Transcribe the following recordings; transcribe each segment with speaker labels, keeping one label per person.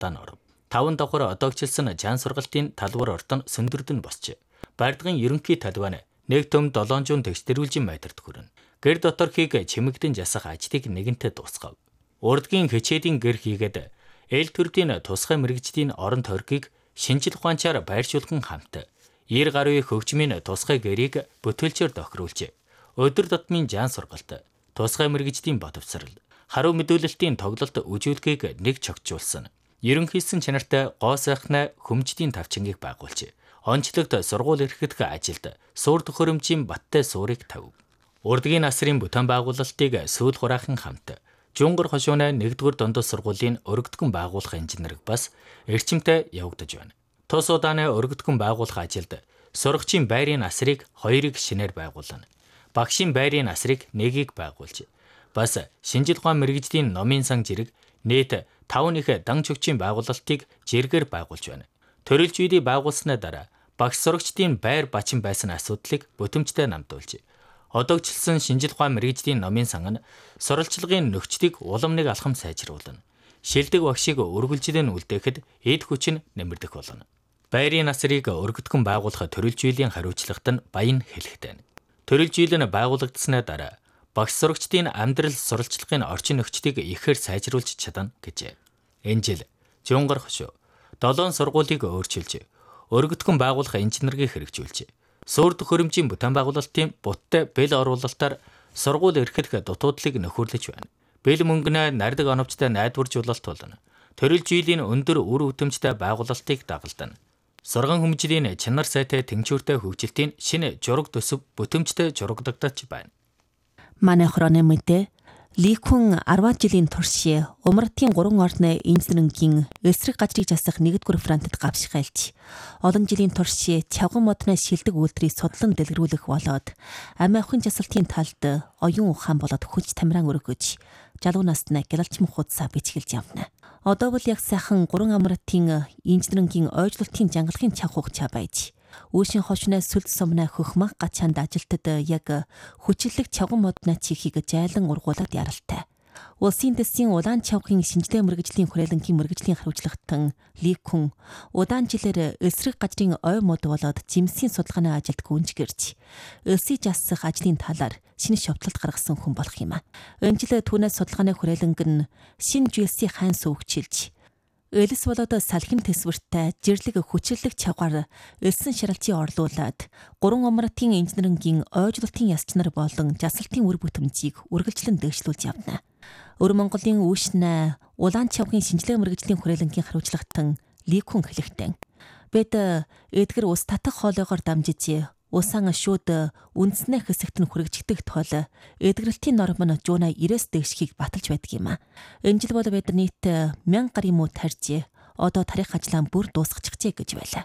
Speaker 1: хамтдаа оров. 5 давхар одоогчлсан жаан сургалтын талбар ортон сөндөрдөн босч. Бардгийн ерөнхий талбай нь нэг төм 700 тэгш дэрвэлжин метрт хүрнэ. Гэр доторхийг чимэгдэн жасах ажлыг нэгэнтээ дуусгав. Урдгийн хичээдийн гэр хийгээд эл төрдийн тусгай мэрэгжлийн орон тойргийг шинжил ухаанчаар байршуулхан хамт 90 гаруй хөгжмийн тусгай гэрийг бүтээлчээр тохируулж өдөр тутмын жаан сургалт, тусгай мэрэгжлийн ботовсрал, харуу мэдүүлэлтийн тоглолт үзүүлгийг нэг чогтжуулсан. Ерөнхийсэн чанартай гоо сайхны хөмжлийн тавчингийг байгуулж, онцлогт сургууль эрхлэх ажилд суур төхөөрөмжийн баттай суурийг тавив. Урдгийн насрын бүтээн байгуулалтыг сүүл хураахан хамт Жунгар хошууны 1-р дундас сургуулийн өргөдгөн байгуулах инженерийг бас эрчимтэй явагдаж байна. Тус удааны өргөдгөн байгуулах ажилд сурагчийн байрын насрыг 2-ыг шинээр байгуулна. Багшийн байрын насрыг 1-ийг байгуулж, бас шинжил ухаан мэрэгжлийн номын сан жирэг нийт 5 их дан чөгчийн байгуулалтыг жиргээр байгуулж байна. Төрөлж үйдийг байгуулсны дараа багш сурагчдын байр бачин байсан асуудлыг бүтэмжтэй намдуулж, одоогчлсан шинжил ухаан мэрэгжлийн номын сан нь сурвалжлагын нөхцөлийг уламныг алхам сайжруулна. Шилдэг багшийг үргэлжлэн үлдээхэд эд хүч нь нэмэрдэх болно. Байрын насрыг өргөдгөн байгуулах төрөлж үйлийн хариуцлагт нь баян хэлэхтэй. Төрөлж үйл нь байгуулагдсаны дараа багш сурагчдын амьдрал сурвалжлагын орчин нөхцөлийг ихээр сайжруулж чадна гэжээ. Энэ жил Жунгар хошуу 7 сургуулийг өөрчилж, өргөдгөн байгуулах инженерийг хэрэгжүүлж, суур төхөөрөмжийн бүтээн байгуулалтын буттай бэл оруулалтаар сургууль эрхлэх дутуудлыг нөхөрлөж байна. Бэл мөнгөнөө нардаг оновчтой найдваржуулалт болно. Төрөлж үйлийн өндөр үр хөтөмжтэй байгуулалтыг дагалдана. Сурган хөмжлийн чанар сайтай тэнцвэртэй хөгжилтийн шинэ жураг төсөв бүтэмжтэй журагдагдаж байна.
Speaker 2: Манай хорооны мэдээ Ликүн 10 жилийн турш Умартын 3 орны инженерингийн эсрэг газрыг жасах 1-р фронтод гавшихайлж, олон жилийн турш чавган модны шилдэг үйлдвэрийг судлан дэлгэрүүлэх болоод амиа ахын жасалтын талд оюун ухаан болоод хүч тамиран өргөж, залуу насны гялалчмын хуудасаа бичгэлж явна. Одоо бол яг сайхан 3 амратын инженерингийн ойжлолтын жангалахын чав хугацаа байж, Үүшийн хошноос сүлд сумнаа хөхмаг гачаанд ажилтад яг хүчлэг чавган модны чихийг жайлан ургуулад яралтай. Улсын дэсийн улаан чавгын шинжлэх мэргэжлийн хүрээлэнгийн мэргэжлийн хариуцлагатан Ликүн удаан жилээр эсрэг газрын ой мод болоод жимсийн судалгааны ажилд гүнжгэрч, өлсөж асах ажлын талаар шинэ шовтлолт гаргасан хүн болох юм а. Энэ жил түүнээс судалгааны хүрээлэнг нь шинэ жүйсийн хайн сувгчилж, Элэс болоод салхин төсвөртэй жирлэг хүчлэг чавгаар элсэн шаралтын орлуулад 3 умратын инженерингийн ойжлолтын ясчнар болон жасалтын үр бүтэмжийг үргэлжлэн дэвшлүүлж явна. Өр Монголын үүшнэ улаан чавгийн шинжлэх мэргэжлийн хүрээлэнгийн хариуцлагатан Ликүн хэлэхтэн. Бид эдгэр ус татах хоолойгоор дамжиж усан шүүд үндснээ хэсэгт нь хүрэгждэг тул эдгэрэлтийн норм нь жууна 90-с дээшхийг баталж байдаг юм а. Энэ жил бол бид нийт 1000 гарын муу тарьж одоо тарих ажлаа бүр дуусгачихжээ гэж байлаа.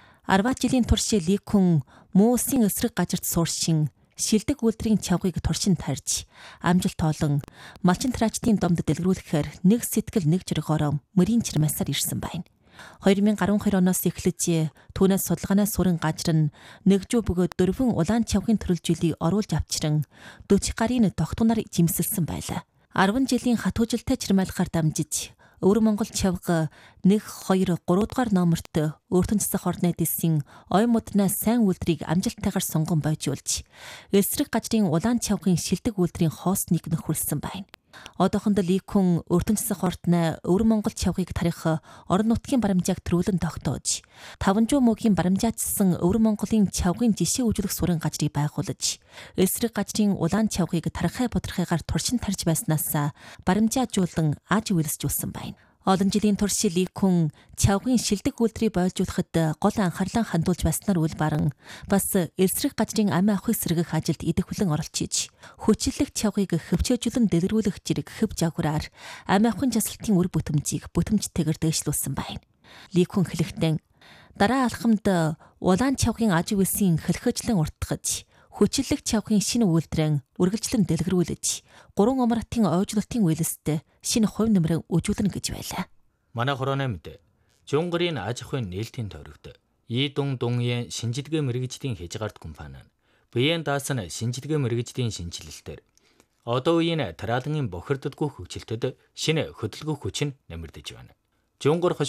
Speaker 2: 10 жилийн турш Ликүн муу усын эсрэг газарт сууршин шилдэг үйлдвэрийн чавгыг туршин тарьж амжилт олон малчин траачдын домд дэлгэрүүлэхээр нэг сэтгэл нэг жиргороо мөрийн чирмасаар ирсэн байна. 2012 оноос эхлэж түүнээс судалгаанаас сүрэн газар нь нэгжүү бөгөөд 4 улаан чавгын төрөлжүүлийг оруулж авчран 40 гарын тогтунаар жимсэлсэн байлаа. 10 жилийн хатуужилтай чирмайлахаар дамжиж Өвөр Монгол чавга 1, 2, 3 дугаар номерт өөртөн засах орны дэсийн ой моднаас сайн үйлдвэрийг амжилттайгаар сонгон бойжуулж, эсрэг газрын улаан чавгын шилдэг үйлдвэрийн хоосныг нөхөрлсөн байна. Одоохондоо Ликүн өөртөн засах ордны Өвөр Монгол чавгыг тарих орон нутгийн баримжааг төрүүлэн тогтоож, 500 мөгийн баримжаачсан Өвөр Монголын чавгын жишээ үзүүлэх сурын газрыг байгуулж, эсрэг газрын улаан чавгыг тархай бодрохыгаар туршин тарж байснаас баримжаажуулан аж үйлсжүүлсэн байна. Олон жилийн турш Ликүн чавгын шилдэг үйлдвэрийг бойжуулахад гол анхаарлаа хандуулж байснаар үл баран бас эсрэг газрын амиа ахуй сэргэх ажилд идэвхлэн оролцож, хүчлэг чавгыг хөвчөөжлөн дэлгэрүүлэх зэрэг хөв жагвараар амиа ахуйн жасалтын үр бүтэмжийг бүтэмжтэйгээр дэвшлүүлсэн байна. Ликүн хэлэхдээ дараа алхамд улаан чавгын аж үйлсийн хэлхэжлэн уртгаж, хүчлэг чавгын шинэ үйлдвэрэн үргэлжлэн дэлгэрүүлж, 3 умратын ойжлолтын үйлстэй шинэ хувь нэмрээ үжүүлнэ гэж байлаа.
Speaker 1: Манай хорооны мэдээ Жунгарын аж ахуйн нээлтийн тойрогт Дунгийн шинжилгээ мэргэжлийн хязгаарт компани нь биеийн даасан шинжилгээ мэргэжлийн шинжилэлтээр одоо үеийн тараалангийн бохирддгүй хөгжилтөд шинэ хөдөлгөөх хүч нь нэмэгдэж байна. Жунгар